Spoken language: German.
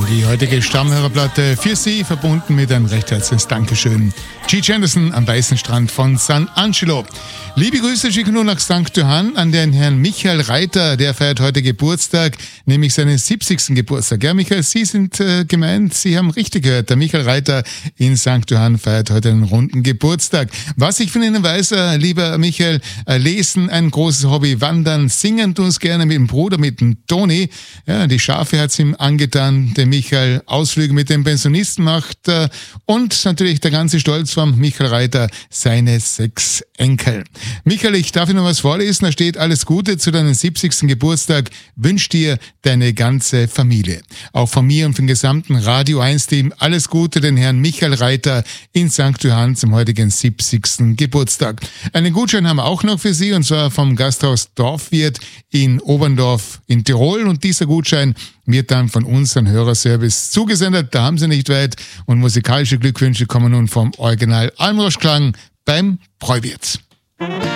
die heutige Stammhörerplatte für Sie, verbunden mit einem recht herzliches Dankeschön. Gigi Anderson am weißen Strand von San Angelo. Liebe Grüße schicken nur nach St. Johann an den Herrn Michael Reiter, der feiert heute Geburtstag, nämlich seinen 70. Geburtstag. Ja, Michael, Sie sind gemeint, Sie haben richtig gehört. Der Michael Reiter in St. Johann feiert heute einen runden Geburtstag. Was ich von Ihnen weiß, lieber Michael, lesen, ein großes Hobby, wandern, singen tun es gerne mit dem Bruder, mit dem Toni. Ja, die Schafe hat es ihm angetan, der Michael Ausflüge mit dem Pensionisten macht und natürlich der ganze Stolz vom Michael Reiter, seine 6 Enkel. Michael, ich darf Ihnen noch was vorlesen, da steht: Alles Gute zu deinem 70. Geburtstag, wünscht dir deine ganze Familie. Auch von mir und vom gesamten Radio 1-Team alles Gute den Herrn Michael Reiter in St. Johann zum heutigen 70. Geburtstag. Einen Gutschein haben wir auch noch für Sie, und zwar vom Gasthaus Dorfwirt in Oberndorf in Tirol, und dieser Gutschein wird dann von unserem Hörerservice zugesendet. Da haben Sie nicht weit, und musikalische Glückwünsche kommen nun vom Original Almroschklang beim Bräuwirt.